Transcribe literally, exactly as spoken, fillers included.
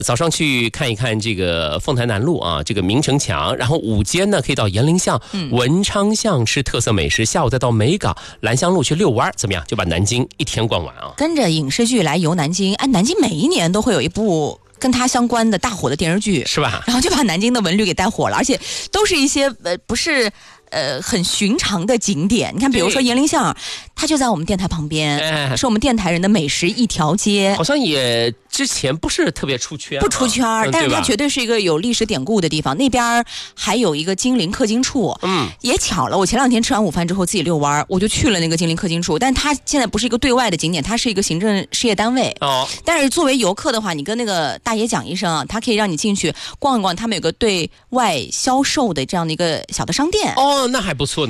早上去看一看这个凤台南路啊，这个明城墙，然后午间呢可以到延陵巷、嗯、文昌巷吃特色美食，下午再到梅港兰香路去遛弯，怎么样？就把南京一天逛完啊！ 跟着影视剧来游南京，哎，南京每一年都会有一部跟它相关的大火的电视剧， 是吧？ 然后就把南京的文旅给带火了，而且都是一些呃不是。呃，很寻常的景点，你看，比如说延陵巷，它就在我们电台旁边，哎、是我们电台人的美食一条街。 好像也之前不是特别出圈、啊， 不出圈、嗯，但是它绝对是一个有历史典故的地方。那边还有一个金陵客经处，嗯，也巧了，我前两天吃完午饭之后自己遛弯，我就去了那个金陵客经处，但它现在不是一个对外的景点，它是一个行政事业单位。哦，但是作为游客的话，你跟那个大爷讲一声，他可以让你进去逛一逛，他们有个对外销售的这样的一个小的商店。 哦。那还不错呢。